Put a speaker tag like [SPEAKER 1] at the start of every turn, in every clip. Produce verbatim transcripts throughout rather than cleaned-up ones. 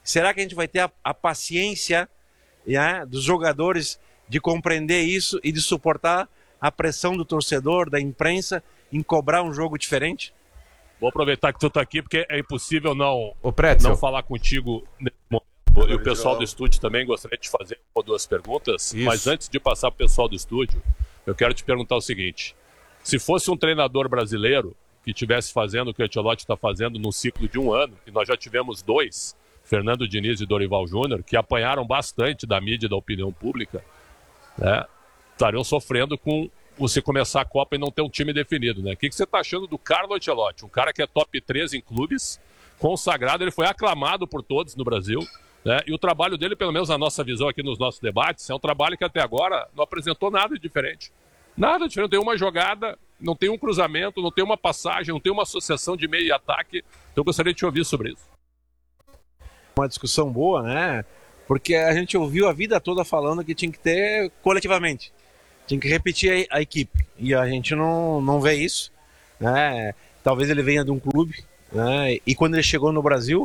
[SPEAKER 1] Será que a gente vai ter a, a paciência, né, dos jogadores de compreender isso e de suportar a pressão do torcedor, da imprensa, em cobrar um jogo diferente?
[SPEAKER 2] Vou aproveitar que tu tá aqui, porque é impossível não,
[SPEAKER 3] Pretzel.
[SPEAKER 2] não falar contigo nesse momento. E o pessoal do estúdio também gostaria de fazer uma ou duas perguntas.
[SPEAKER 3] Isso.
[SPEAKER 2] Mas antes de passar pro pessoal do estúdio, eu quero te perguntar o seguinte. Se fosse um treinador brasileiro que estivesse fazendo o que o Ancelotti está fazendo num ciclo de um ano, e nós já tivemos dois, Fernando Diniz e Dorival Júnior, que apanharam bastante da mídia e da opinião pública, né, estariam sofrendo com você começar a Copa e não ter um time definido, né? O que, que você está achando do Carlo Ancelotti? Um cara que é top três em clubes, consagrado, ele foi aclamado por todos no Brasil, né? E o trabalho dele, pelo menos na nossa visão aqui nos nossos debates, é um trabalho que até agora não apresentou nada de diferente. Nada diferente, não tem uma jogada, não tem um cruzamento, não tem uma passagem, não tem uma associação de meio e ataque. Então eu gostaria de te ouvir sobre isso.
[SPEAKER 1] Uma discussão boa, né? Porque a gente ouviu a vida toda falando que tinha que ter coletivamente. Tinha que repetir a, a equipe. E a gente não, não vê isso, né? Talvez ele venha de um clube, né? E quando ele chegou no Brasil,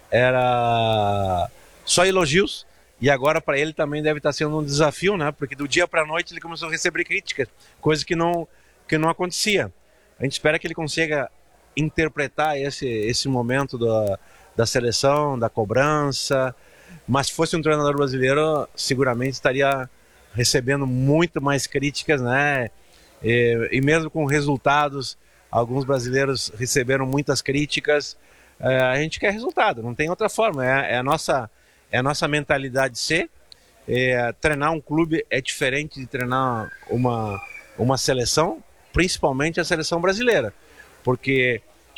[SPEAKER 1] era só elogios. E agora para ele também deve estar sendo um desafio, né? Porque do dia para a noite ele começou a receber críticas, coisa que não, que não acontecia. A gente espera que ele consiga interpretar esse, esse momento da, da seleção, da cobrança. Mas se fosse um treinador brasileiro, seguramente estaria recebendo muito mais críticas, né? E, e mesmo com resultados, alguns brasileiros receberam muitas críticas. É, a gente quer resultado, não tem outra forma. É, é, a, nossa, é a nossa mentalidade ser. É, treinar um clube é diferente de treinar uma, uma seleção, principalmente a seleção brasileira. Porque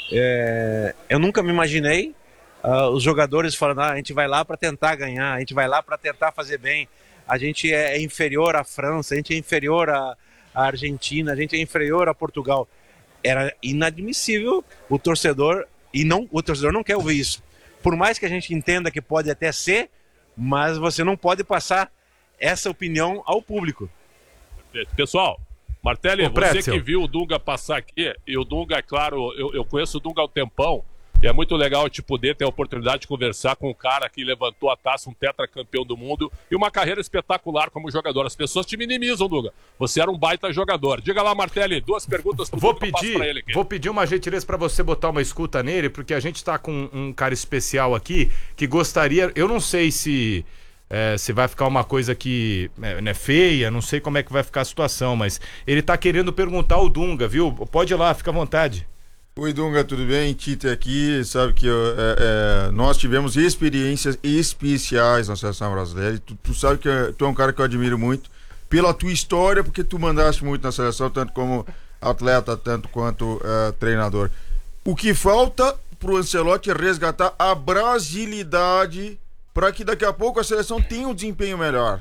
[SPEAKER 1] é, eu nunca me imaginei Uh, os jogadores falando, ah, a gente vai lá para tentar ganhar, a gente vai lá para tentar fazer bem, a gente é inferior à França, a gente é inferior à, à Argentina, a gente é inferior a Portugal. Era inadmissível o torcedor, e não, o torcedor não quer ouvir isso. Por mais que a gente entenda que pode até ser, mas você não pode passar essa opinião ao público.
[SPEAKER 2] Perfeito. Pessoal, Martelli,
[SPEAKER 3] Ô,
[SPEAKER 2] você
[SPEAKER 3] Pretzel.
[SPEAKER 2] que viu o Dunga passar aqui, e o Dunga, é claro, eu, eu conheço o Dunga há um tempão, e é muito legal te poder ter a oportunidade de conversar com um cara que levantou a taça, um tetracampeão do mundo, e uma carreira espetacular como jogador. As pessoas te minimizam, Dunga. Você era um baita jogador. Diga lá, Martelli, duas perguntas pro
[SPEAKER 3] Vou
[SPEAKER 2] Dunga, eu passo
[SPEAKER 3] pedir,
[SPEAKER 2] pra ele aqui.
[SPEAKER 3] vou pedir uma gentileza para você botar uma escuta nele, porque a gente tá com um cara especial aqui que gostaria, eu não sei se é, se vai ficar uma coisa que é, né, feia, não sei como é que vai ficar a situação, mas ele tá querendo perguntar ao Dunga, viu? Pode ir lá, fica à vontade.
[SPEAKER 4] Oi, Dunga, tudo bem? Tite aqui, sabe que eu, é, é, nós tivemos experiências especiais na seleção brasileira, e tu, tu sabe que tu é um cara que eu admiro muito pela tua história, porque tu mandaste muito na seleção, tanto como atleta, tanto quanto uh, treinador. O que falta pro Ancelotti é resgatar a brasilidade para que daqui a pouco a seleção tenha um desempenho melhor.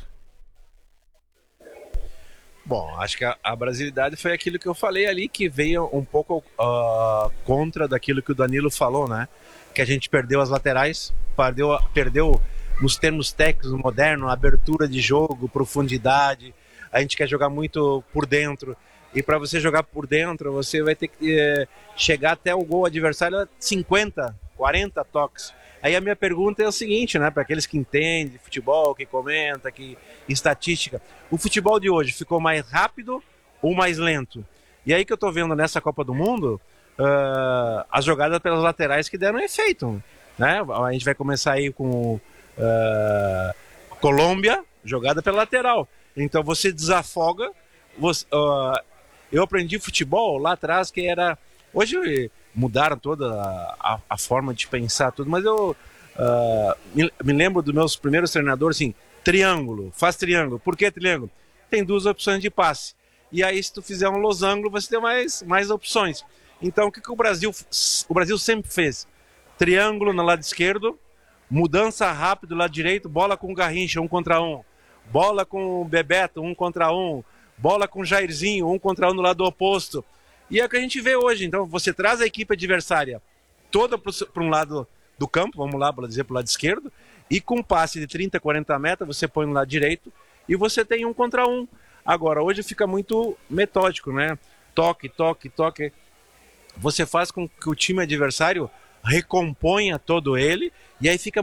[SPEAKER 1] Bom, acho que a, a brasilidade foi aquilo que eu falei ali, que veio um pouco uh, contra daquilo que o Danilo falou, né? Que a gente perdeu as laterais, perdeu, perdeu nos termos técnicos modernos, abertura de jogo, profundidade. A gente quer jogar muito por dentro. E para você jogar por dentro, você vai ter que eh, chegar até o gol adversário cinquenta, quarenta toques. Aí a minha pergunta é o seguinte, né, para aqueles que entendem de futebol, que comenta, que estatística, o futebol de hoje ficou mais rápido ou mais lento? E aí que eu tô vendo nessa Copa do Mundo, uh, as jogadas pelas laterais que deram efeito, né? A gente vai começar aí com uh, Colômbia, jogada pela lateral. Então você desafoga, você, uh, eu aprendi futebol lá atrás que era, hoje mudaram toda a, a, a forma de pensar tudo, mas eu uh, me, me lembro dos meus primeiros treinadores assim, triângulo, faz triângulo. Por que triângulo? Tem duas opções de passe. E aí se tu fizer um losango, você tem mais, mais opções. Então o que, que o Brasil o Brasil sempre fez? Triângulo no lado esquerdo, mudança rápido no lado direito, bola com o Garrincha, um contra um, bola com o Bebeto, um contra um, bola com o Jairzinho, um contra um no lado oposto. E é o que a gente vê hoje. Então você traz a equipe adversária toda para um lado do campo, vamos lá, para dizer, para o lado esquerdo, e com um passe de trinta, quarenta metros, você põe no lado direito e você tem um contra um. Agora, hoje fica muito metódico, né? Toque, toque, toque. Você faz com que o time adversário recomponha todo ele, e aí fica